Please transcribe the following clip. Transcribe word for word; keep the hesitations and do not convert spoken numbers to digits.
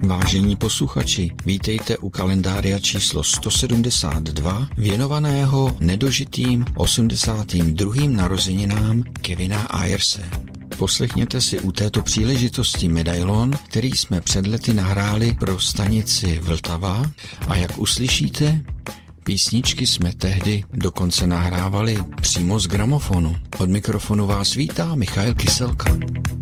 Vážení posluchači, vítejte u kalendária číslo sto sedmdesát dva, věnovaného nedožitým osmdesátým druhým narozeninám Kevina Ayerse. Poslechněte si u této příležitosti medailon, který jsme před lety nahráli pro stanici Vltava, a jak uslyšíte, písničky jsme tehdy dokonce nahrávali přímo z gramofonu. Od mikrofonu vás vítá Michael Kyselka.